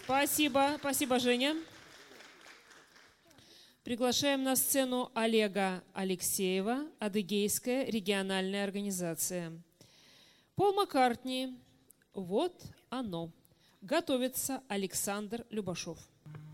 Спасибо, спасибо, Женя. Приглашаем на сцену Олега Алексеева, Адыгейская региональная организация. Пол Маккартни, «Вот оно». Готовится Александр Любашов.